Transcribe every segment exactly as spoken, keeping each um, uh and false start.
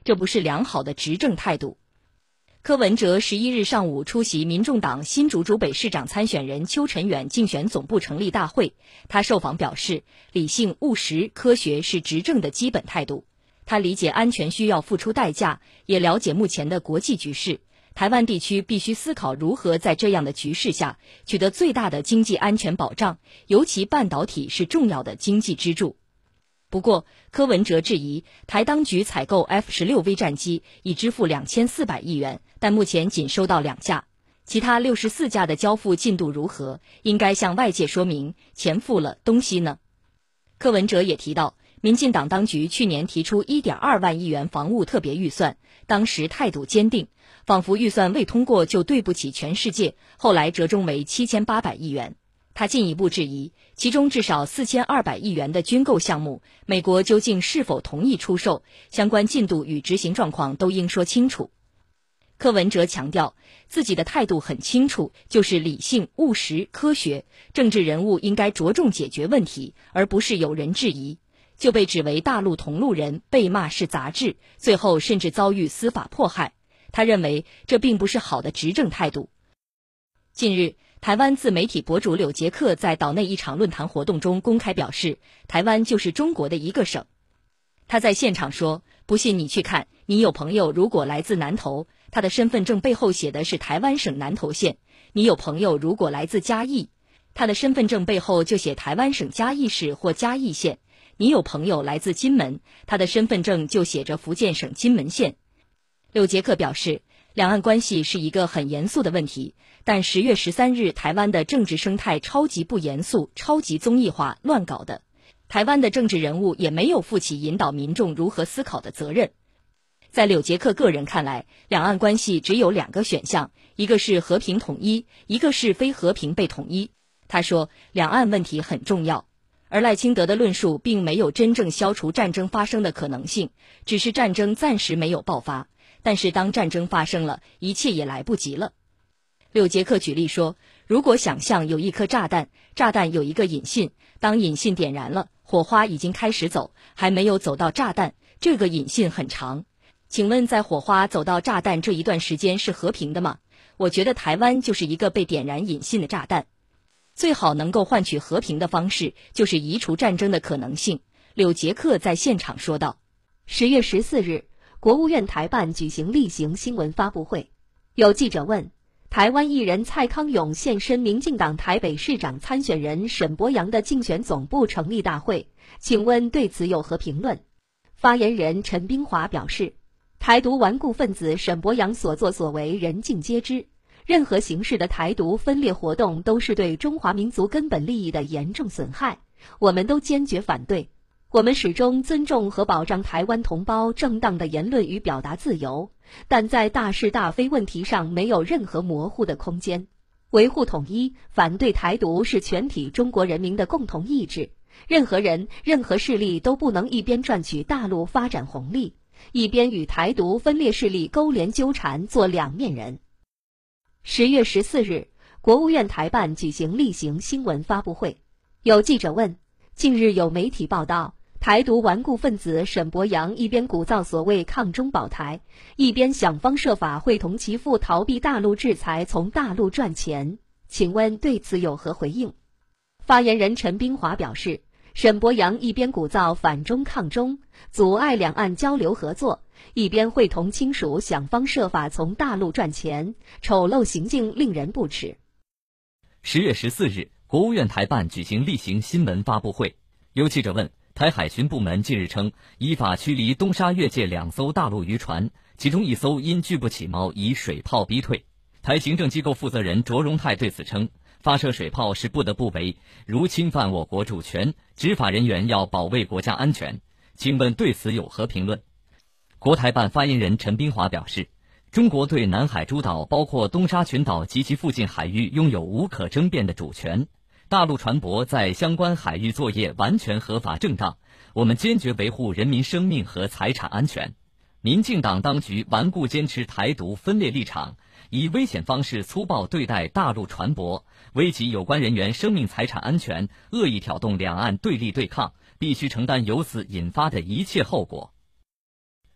这不是良好的执政态度。柯文哲十一日上午出席民众党新竹竹北市长参选人邱臣远竞选总部成立大会，他受访表示，理性、务实、科学是执政的基本态度。他理解安全需要付出代价，也了解目前的国际局势，台湾地区必须思考如何在这样的局势下取得最大的经济安全保障，尤其半导体是重要的经济支柱。不过，柯文哲质疑台当局采购 F 十六 V 战机已支付两千四百亿元，但目前仅收到两架，其他六十四架的交付进度如何？应该向外界说明，钱付了，东西呢？柯文哲也提到，民进党当局去年提出 一点二万亿元防务特别预算，当时态度坚定，仿佛预算未通过就对不起全世界，后来折中为七千八百亿元。他进一步质疑，其中至少四千二百亿元的军购项目，美国究竟是否同意出售，相关进度与执行状况都应说清楚。柯文哲强调，自己的态度很清楚，就是理性、务实、科学，政治人物应该着重解决问题，而不是有人质疑，就被指为大陆同路人，被骂是杂志，最后甚至遭遇司法迫害。他认为这并不是好的执政态度。近日，台湾自媒体博主柳杰克在岛内一场论坛活动中公开表示，台湾就是中国的一个省。他在现场说，不信你去看，你有朋友如果来自南投，他的身份证背后写的是台湾省南投县；你有朋友如果来自嘉义，他的身份证背后就写台湾省嘉义市或嘉义县；你有朋友来自金门，他的身份证就写着福建省金门县。柳杰克表示，两岸关系是一个很严肃的问题，但十月十三日台湾的政治生态超级不严肃、超级综艺化、乱搞的，台湾的政治人物也没有负起引导民众如何思考的责任。在柳杰克个人看来，两岸关系只有两个选项，一个是和平统一，一个是非和平被统一。他说，两岸问题很重要，而赖清德的论述并没有真正消除战争发生的可能性，只是战争暂时没有爆发。但是当战争发生了，一切也来不及了。柳杰克举例说，如果想象有一颗炸弹，炸弹有一个引信，当引信点燃了，火花已经开始走，还没有走到炸弹，这个引信很长。请问在火花走到炸弹这一段时间是和平的吗？我觉得台湾就是一个被点燃引信的炸弹。最好能够换取和平的方式，就是移除战争的可能性。柳杰克在现场说道。十月十四日，国务院台办举行例行新闻发布会，有记者问，台湾艺人蔡康永现身民进党台北市长参选人沈伯洋的竞选总部成立大会，请问对此有何评论？发言人陈冰华表示，台独顽固分子沈伯洋所作所为人尽皆知，任何形式的台独分裂活动都是对中华民族根本利益的严重损害，我们都坚决反对。我们始终尊重和保障台湾同胞正当的言论与表达自由，但在大是大非问题上没有任何模糊的空间。维护统一、反对台独是全体中国人民的共同意志，任何人、任何势力都不能一边赚取大陆发展红利，一边与台独分裂势力勾连纠缠，做两面人。十月十四日，国务院台办举行例行新闻发布会，有记者问，近日有媒体报道，台独顽固分子沈伯洋一边鼓噪所谓抗中保台，一边想方设法会同其父逃避大陆制裁，从大陆赚钱，请问对此有何回应？发言人陈冰华表示，沈伯洋一边鼓噪反中抗中，阻碍两岸交流合作，一边会同亲属想方设法从大陆赚钱，丑陋行径令人不齿。 十月十四日，国务院台办举行例行新闻发布会，有记者问，台海巡部门近日称，依法驱离东沙越界两艘大陆渔船，其中一艘因拒不起锚以水炮逼退。台行政机构负责人卓荣泰对此称，发射水炮是不得不为，如侵犯我国主权，执法人员要保卫国家安全。请问对此有何评论？国台办发言人陈冰华表示，中国对南海诸岛包括东沙群岛及其附近海域拥有无可争辩的主权，大陆船舶在相关海域作业完全合法正当，我们坚决维护人民生命和财产安全。民进党当局顽固坚持台独分裂立场，以危险方式粗暴对待大陆船舶，危及有关人员生命财产安全，恶意挑动两岸对立对抗，必须承担由此引发的一切后果。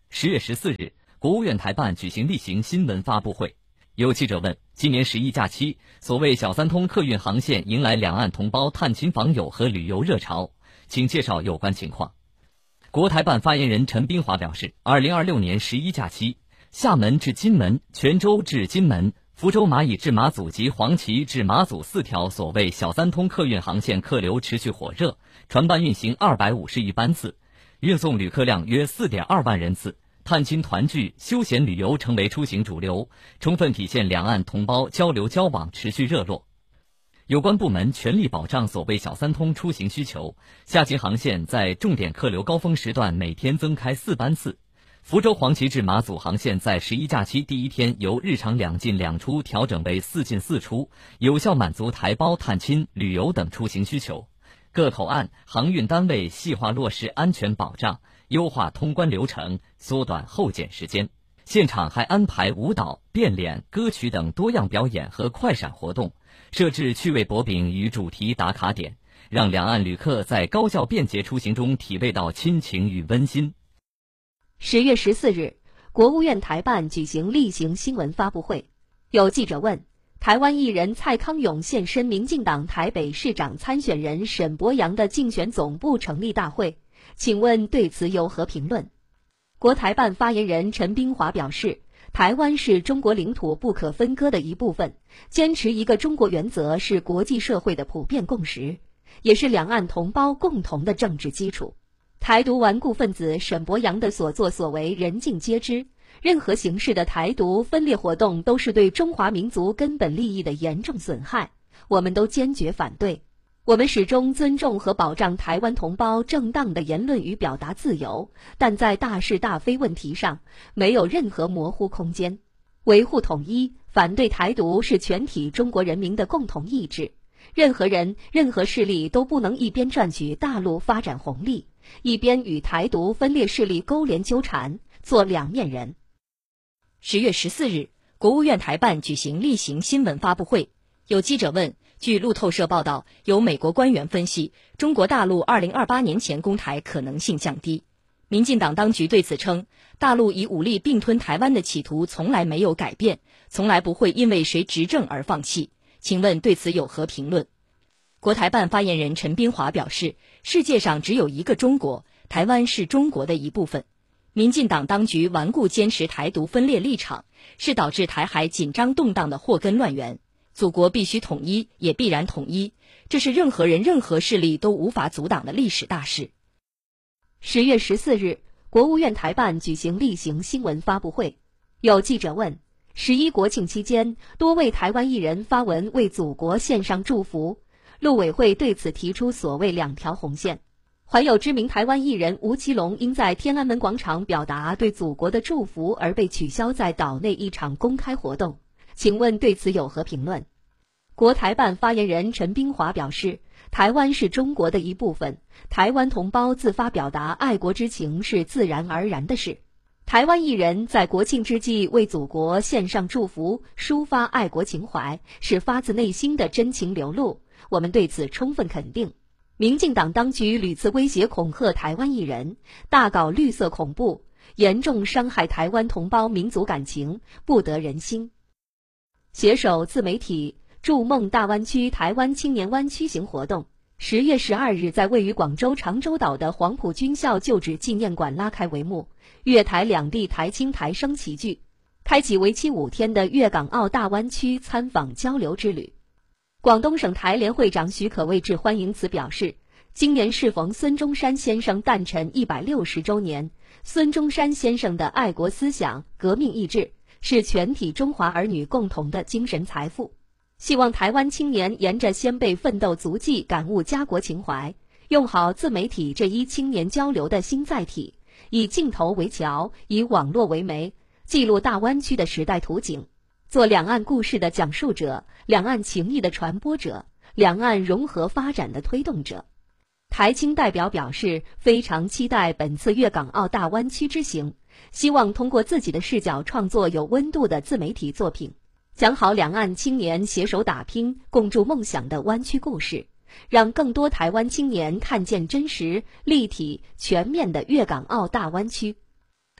十月十四日，国务院台办举行例行新闻发布会。有记者问，今年十一假期，所谓小三通客运航线迎来两岸同胞探亲访友和旅游热潮，请介绍有关情况。国台办发言人陈斌华表示，二零二六年十一假期，厦门至金门、泉州至金门、福州蚂蚁至马祖及黄岐至马祖四条所谓小三通客运航线客流持续火热，船班运行二百五十余班次，运送旅客量约 四点二万人次。探亲团聚、休闲旅游成为出行主流，充分体现两岸同胞交流交往持续热络。有关部门全力保障所谓小三通出行需求，下级航线在重点客流高峰时段每天增开四班次。福州黄岐至马祖航线在十一假期第一天由日常两进两出调整为四进四出，有效满足台胞探亲、旅游等出行需求。各口岸、航运单位细化落实安全保障，优化通关流程，缩短候检时间。现场还安排舞蹈、变脸、歌曲等多样表演和快闪活动，设置趣味薄饼与主题打卡点，让两岸旅客在高效便捷出行中体味到亲情与温馨。 十月十四日，国务院台办举行例行新闻发布会。有记者问，台湾艺人蔡康永现身民进党台北市长参选人沈伯洋的竞选总部成立大会，请问对此有何评论？国台办发言人陈斌华表示，台湾是中国领土不可分割的一部分，坚持一个中国原则是国际社会的普遍共识，也是两岸同胞共同的政治基础。台独顽固分子沈伯洋的所作所为人尽皆知，任何形式的台独分裂活动都是对中华民族根本利益的严重损害，我们都坚决反对。我们始终尊重和保障台湾同胞正当的言论与表达自由，但在大是大非问题上没有任何模糊空间。维护统一、反对台独是全体中国人民的共同意志，任何人、任何势力都不能一边赚取大陆发展红利，一边与台独分裂势力勾连纠缠，做两面人。 十月十四日，国务院台办举行例行新闻发布会。有记者问，据路透社报道，有美国官员分析，中国大陆二零二八年前攻台可能性降低。民进党当局对此称，大陆以武力并吞台湾的企图从来没有改变，从来不会因为谁执政而放弃。请问对此有何评论？国台办发言人陈斌华表示，世界上只有一个中国，台湾是中国的一部分。民进党当局顽固坚持台独分裂立场，是导致台海紧张动荡的祸根乱源。祖国必须统一，也必然统一，这是任何人任何势力都无法阻挡的历史大事。 十月十四日，国务院台办举行例行新闻发布会。有记者问，十一国庆期间，多位台湾艺人发文为祖国献上祝福，陆委会对此提出所谓两条红线。还有知名台湾艺人吴奇隆因在天安门广场表达对祖国的祝福而被取消在岛内一场公开活动，请问对此有何评论？国台办发言人陈斌华表示，台湾是中国的一部分，台湾同胞自发表达爱国之情是自然而然的事。台湾艺人在国庆之际为祖国献上祝福，抒发爱国情怀，是发自内心的真情流露，我们对此充分肯定。民进党当局屡次威胁恐吓台湾艺人，大搞绿色恐怖，严重伤害台湾同胞民族感情，不得人心。携手自媒体筑梦大湾区台湾青年湾区行活动，十月十二日在位于广州长洲岛的黄埔军校旧址纪念馆拉开帷幕，粤台两地台青台生齐聚，开启为期五天的粤港澳大湾区参访交流之旅。广东省台联会长许可卫致欢迎词表示，今年适逢孙中山先生诞辰一百六十周年，孙中山先生的爱国思想、革命意志是全体中华儿女共同的精神财富。希望台湾青年沿着先辈奋斗足迹感悟家国情怀，用好自媒体这一青年交流的新载体，以镜头为桥，以网络为媒，记录大湾区的时代图景，做两岸故事的讲述者，两岸情谊的传播者，两岸融合发展的推动者。台青代表表示，非常期待本次粤港澳大湾区之行，希望通过自己的视角创作有温度的自媒体作品，讲好两岸青年携手打拼、共筑梦想的湾区故事，让更多台湾青年看见真实、立体、全面的粤港澳大湾区。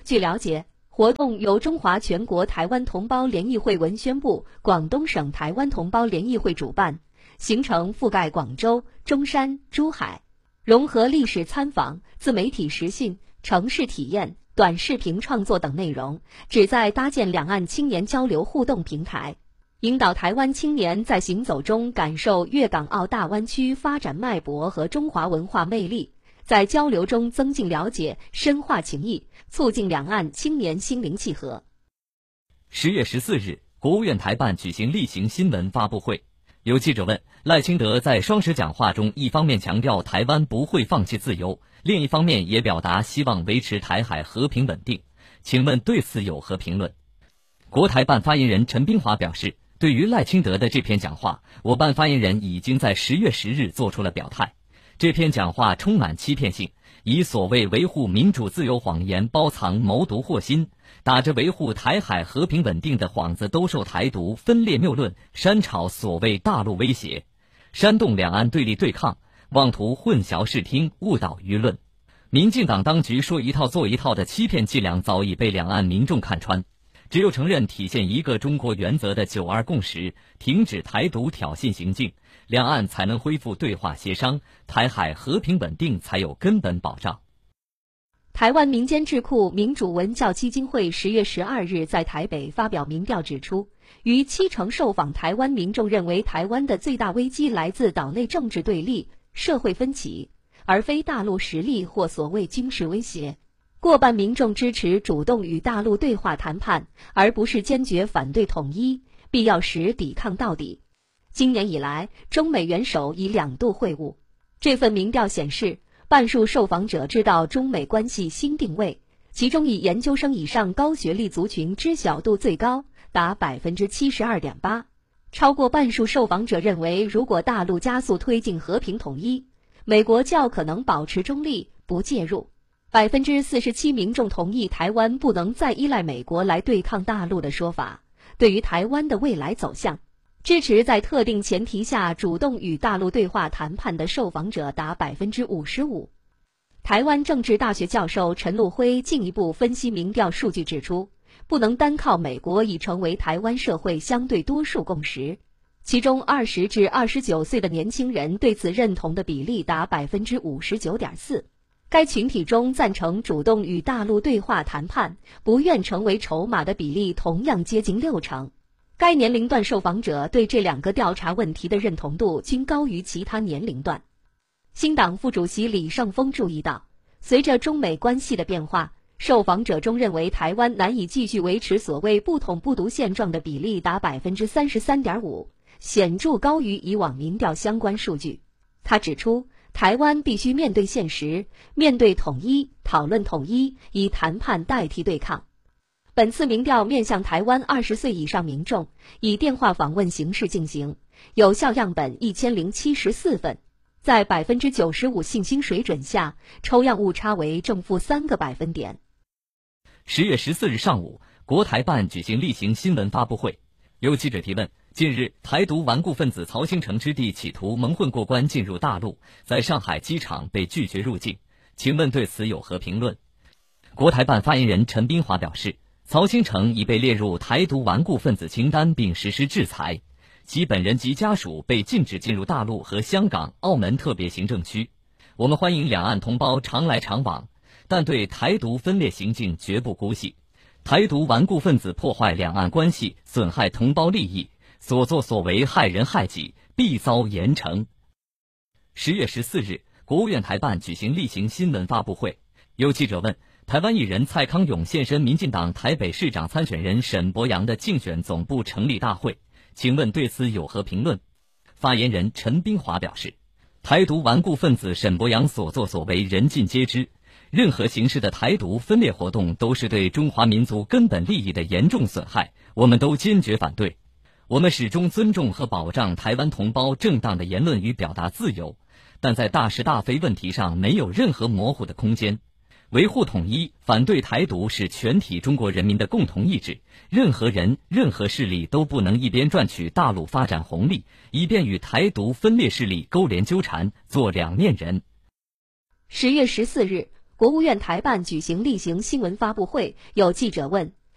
据了解，活动由中华全国台湾同胞联谊会文宣部、广东省台湾同胞联谊会主办，行程覆盖广州、中山、珠海，融合历史参访、自媒体实训、城市体验、短视频创作等内容，旨在搭建两岸青年交流互动平台，引导台湾青年在行走中感受粤港澳大湾区发展脉搏和中华文化魅力，在交流中增进了解、深化情谊，促进两岸青年心灵契合。 十月十四日，国务院台办举行例行新闻发布会，有记者问，赖清德在双十讲话中一方面强调台湾不会放弃自由，另一方面也表达希望维持台海和平稳定，请问对此有何评论？国台办发言人陈冰华表示，对于赖清德的这篇讲话，我办发言人已经在十月十日做出了表态。这篇讲话充满欺骗性，以所谓维护民主自由谎言包藏谋独祸心，打着维护台海和平稳定的幌子兜售台独分裂谬论，煽炒所谓大陆威胁，煽动两岸对立对抗，妄图混淆视听，误导舆论。民进党当局说一套做一套的欺骗伎俩早已被两岸民众看穿，只有承认体现一个中国原则的九二共识，停止台独挑衅行径，两岸才能恢复对话协商，台海和平稳定才有根本保障。 台湾民间智库民主文教基金会十月十二日在台北发表民调指出，逾七成受访台湾民众认为台湾的最大危机来自岛内政治对立、社会分歧，而非大陆实力或所谓军事威胁。过半民众支持主动与大陆对话谈判，而不是坚决反对统一，必要时抵抗到底。今年以来，中美元首已两度会晤。这份民调显示，半数受访者知道中美关系新定位，其中以研究生以上高学历族群知晓度最高，达 百分之七十二点八。超过半数受访者认为，如果大陆加速推进和平统一，美国较可能保持中立，不介入。百分之四十七民众同意台湾不能再依赖美国来对抗大陆的说法。对于台湾的未来走向，支持在特定前提下主动与大陆对话谈判的受访者达 百分之五十五。台湾政治大学教授陈陆辉进一步分析民调数据指出，不能单靠美国已成为台湾社会相对多数共识。其中二十至二十九岁的年轻人对此认同的比例达 百分之五十九点四。该群体中赞成主动与大陆对话谈判、不愿成为筹码的比例同样接近六成。该年龄段受访者对这两个调查问题的认同度均高于其他年龄段。新党副主席李胜峰注意到，随着中美关系的变化，受访者中认为台湾难以继续维持所谓不统不独现状的比例达 百分之三十三点五， 显著高于以往民调相关数据。他指出，台湾必须面对现实，面对统一，讨论统一，以谈判代替对抗。本次民调面向台湾二十岁以上民众，以电话访问形式进行，有效样本一千零七十四份，在 百分之九十五 信心水准下，抽样误差为正负三个百分点。 十月十四日上午，国台办举行例行新闻发布会，有记者提问，近日台独顽固分子曹兴诚之弟企图蒙混过关进入大陆，在上海机场被拒绝入境，请问对此有何评论？国台办发言人陈冰华表示，曹兴诚已被列入台独顽固分子清单并实施制裁，其本人及家属被禁止进入大陆和香港、澳门特别行政区。我们欢迎两岸同胞常来常往，但对台独分裂行径绝不姑息。台独顽固分子破坏两岸关系，损害同胞利益，所作所为害人害己，必遭严惩。十月十四日，国务院台办举行例行新闻发布会，有记者问，台湾艺人蔡康永现身民进党台北市长参选人沈伯洋的竞选总部成立大会，请问对此有何评论？发言人陈冰华表示，台独顽固分子沈伯洋所作所为人尽皆知，任何形式的台独分裂活动都是对中华民族根本利益的严重损害，我们都坚决反对。我们始终尊重和保障台湾同胞正当的言论与表达自由，但在大是大非问题上没有任何模糊的空间。维护统一、反对台独是全体中国人民的共同意志，任何人、任何势力都不能一边赚取大陆发展红利，一边与台独分裂势力勾连纠缠，做两面人。 十月十四日， 国务院台办举行例行新闻发布会，有记者问：